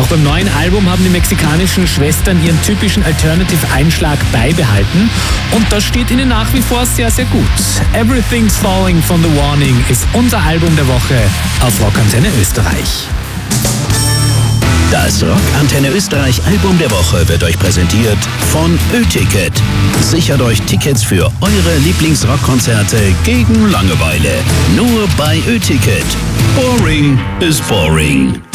beim neuen Album haben die mexikanischen Schwestern ihren typischen Alternative-Einschlag beibehalten und das steht ihnen nach wie vor sehr, sehr gut. Everything's Falling von The Warning ist unser Album der Woche auf Rockantenne Österreich. Das Rockantenne Österreich Album der Woche wird euch präsentiert von Ö-Ticket. Sichert euch Tickets für eure Lieblingsrockkonzerte gegen Langeweile. Nur bei Ö-Ticket. Boring is boring.